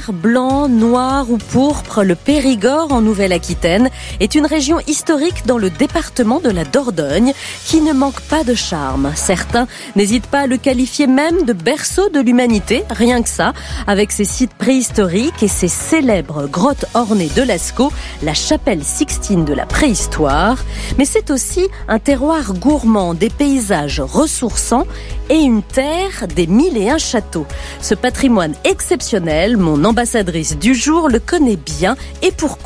vert, blanc, noir ou pourpre, le Périgord en Nouvelle-Aquitaine est une région historique dans le département de la Dordogne qui ne manque pas de charme. Certains n'hésitent pas à le qualifier même de berceau de l'humanité, rien que ça, avec ses sites préhistoriques et ses célèbres grottes ornées de Lascaux, la chapelle Sixtine de la préhistoire. Mais c'est aussi un terroir gourmand, des paysages ressourçants et une terre des 1001 châteaux. Ce patrimoine exceptionnel, mon ambassadrice du jour le connaît bien et pourquoi.